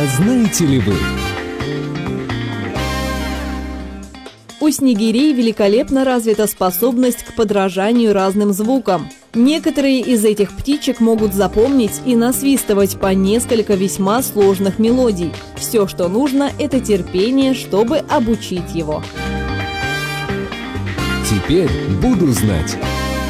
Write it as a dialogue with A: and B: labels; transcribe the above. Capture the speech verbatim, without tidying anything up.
A: А знаете ли вы?
B: У снегирей великолепно развита способность к подражанию разным звукам. Некоторые из этих птичек могут запомнить и насвистывать по несколько весьма сложных мелодий. Все, что нужно, это терпение, чтобы обучить его.
A: Теперь буду знать.